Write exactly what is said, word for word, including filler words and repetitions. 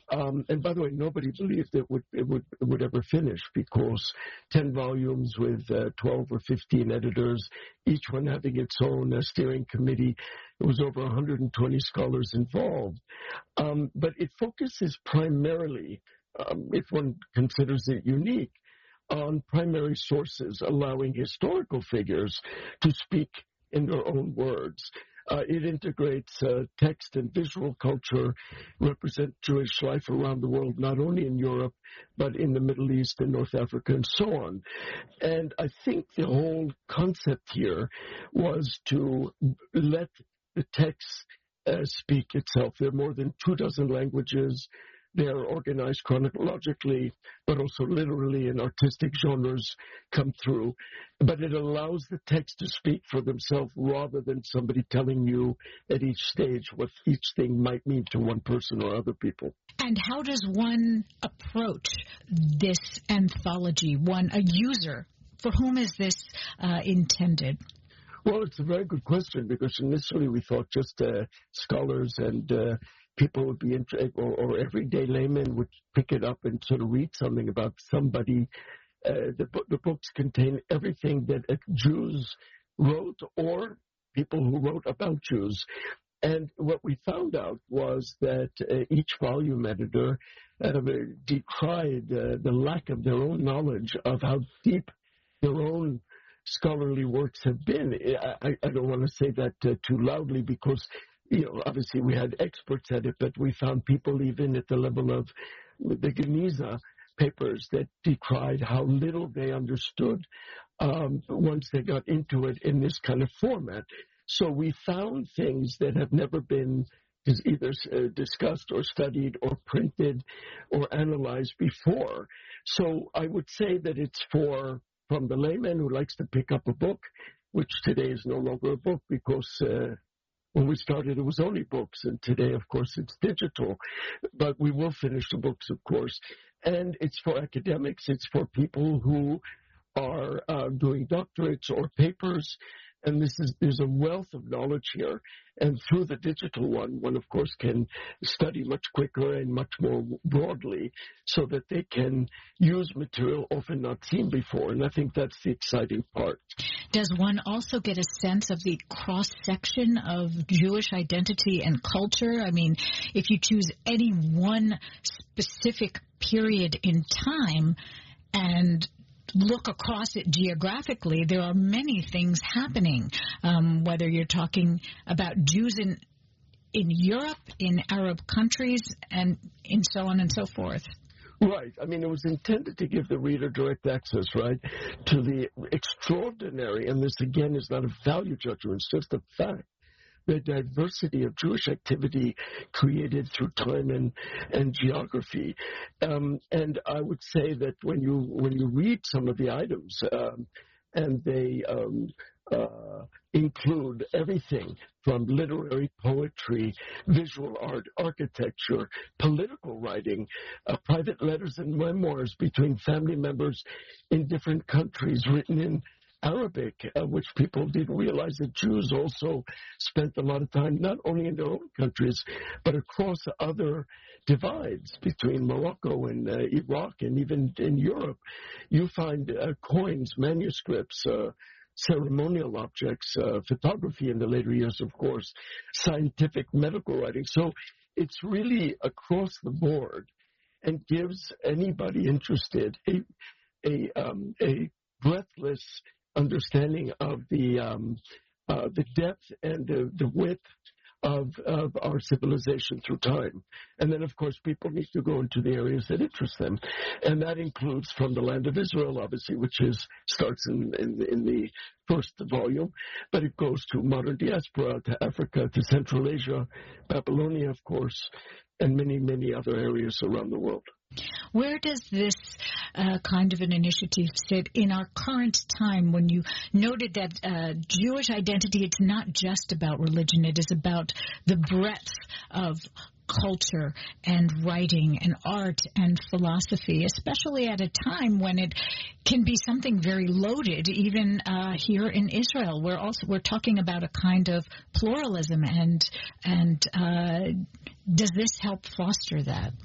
Um, and by the way, nobody believed it would it would it would ever finish, because ten volumes with uh, twelve or fifteen editors, each one having its own uh, steering committee. There was over one hundred twenty scholars involved. Um, but it focuses primarily, um, if one considers it unique, on primary sources, allowing historical figures to speak in their own words. Uh, it integrates uh, text and visual culture, represent Jewish life around the world, not only in Europe, but in the Middle East and North Africa and so on. And I think the whole concept here was to let the text uh, speak itself. There are more than two dozen languages. They are organized chronologically, but also literally, and artistic genres come through. But it allows the text to speak for themselves rather than somebody telling you at each stage what each thing might mean to one person or other people. And how does one approach this anthology, one, a user? For whom is this uh, intended? Well, it's a very good question, because initially we thought just uh, scholars and uh, people would be interested, or, or everyday laymen would pick it up and sort of read something about somebody. Uh, the, the books contain everything that uh, Jews wrote or people who wrote about Jews. And what we found out was that uh, each volume editor uh, decried uh, the lack of their own knowledge of how deep their own scholarly works have been. I, I don't want to say that uh, too loudly, because you know, obviously we had experts at it, but we found people even at the level of the Geniza papers that decried how little they understood um, once they got into it in this kind of format. So we found things that have never been either uh, discussed or studied or printed or analyzed before. So I would say that it's for, from the layman who likes to pick up a book, which today is no longer a book, because uh, when we started, it was only books, and today, of course, it's digital. But we will finish the books, of course. And it's for academics. It's for people who are uh, doing doctorates or papers. And this is there's a wealth of knowledge here. And through the digital one, one, of course, can study much quicker and much more broadly, so that they can use material often not seen before. And I think that's the exciting part. Does one also get a sense of the cross-section of Jewish identity and culture? I mean, if you choose any one specific period in time and look across it geographically, there are many things happening, um, whether you're talking about Jews in in Europe, in Arab countries, and in so on and so forth. Right. I mean, it was intended to give the reader direct access, right, to the extraordinary, and this, again, is not a value judgment, it's just a fact, the diversity of Jewish activity created through time and, and geography. Um, and I would say that when you when you read some of the items, um, and they um, uh, include everything from literary poetry, visual art, architecture, political writing, uh, private letters and memoirs between family members in different countries written in Arabic, uh, which people didn't realize that Jews also spent a lot of time not only in their own countries, but across other divides between Morocco and uh, Iraq and even in Europe. You find uh, coins, manuscripts, uh, ceremonial objects, uh, photography in the later years, of course, scientific medical writing. So it's really across the board, and gives anybody interested a a um, a breathless understanding of the um, uh, the depth and the, the width of, of our civilization through time. And then, of course, people need to go into the areas that interest them. And that includes from the land of Israel, obviously, which is starts in, in, in the first volume, but it goes to modern diaspora, to Africa, to Central Asia, Babylonia, of course, and many, many other areas around the world. Where does this uh, kind of an initiative sit in our current time, when you noted that uh, Jewish identity, it's not just about religion, it is about the breadth of culture and writing and art and philosophy, especially at a time when it can be something very loaded, even uh, here in Israel. We're also we're talking about a kind of pluralism, and and uh, does this help foster that?